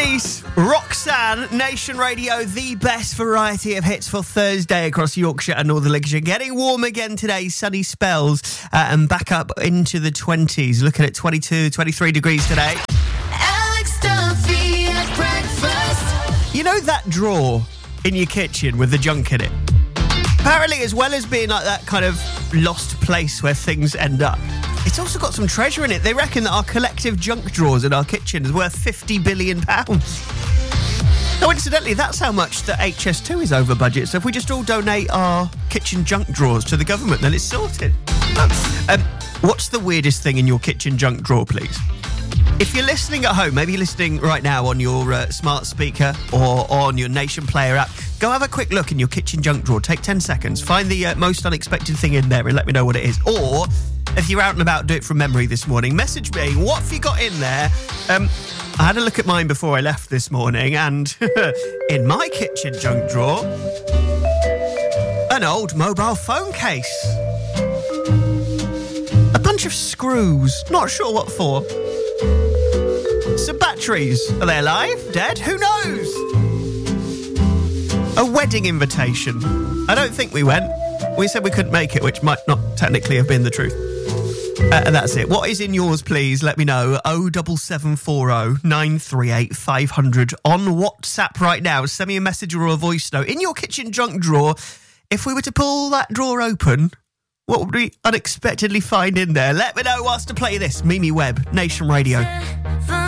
Denise, Roxanne, Nation Radio, the best variety of hits for Thursday across Yorkshire and Northern Lincolnshire. Getting warm again today, sunny spells, and back up into the 20s. Looking at 22, 23 degrees today. Alex Duffy at breakfast. You know that drawer in your kitchen with the junk in it? Apparently, as well as being like that kind of lost place where things end up, it's also got some treasure in it. They reckon that our collective junk drawers in our kitchen is worth £50 billion. Coincidentally, that's how much the HS2 is over budget. So if we just all donate our kitchen junk drawers to the government, then it's sorted. What's the weirdest thing in your kitchen junk drawer, please? If you're listening at home, maybe you're listening right now on your smart speaker or on your Nation Player app, go have a quick look in your kitchen junk drawer. Take 10 seconds. Find the most unexpected thing in there and let me know what it is. Or, if you're out and about, do it from memory this morning. Message me, what have you got in there? I had a look at mine before I left this morning, and in my kitchen junk drawer, an old mobile phone case. A bunch of screws, not sure what for. Some batteries. Are they alive? Dead? Who knows? A wedding invitation. I don't think we went. We said we couldn't make it, which might not technically have been the truth. And that's it. What is in yours, please? Let me know. 07740 938 500 on WhatsApp right now. Send me a message or a voice note. In your kitchen junk drawer, if we were to pull that drawer open, what would we unexpectedly find in there? Let me know whilst I play this. Mimi Webb, Nation Radio.